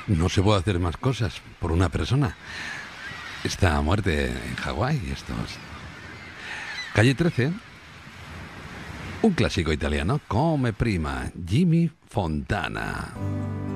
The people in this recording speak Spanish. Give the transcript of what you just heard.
No se puede hacer más cosas por una persona. Esta muerte en Hawái, estos. Calle 13, un clásico italiano, come prima, Jimmy Fontana.